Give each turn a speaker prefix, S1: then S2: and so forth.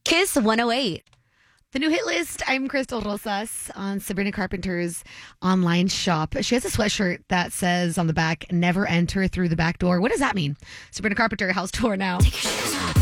S1: Kiss 108.
S2: The new hit list. I'm Crystal Rosas on Sabrina Carpenter's online shop. She has a sweatshirt that says on the back, "Never enter through the back door." What does that mean? Sabrina Carpenter, house tour now.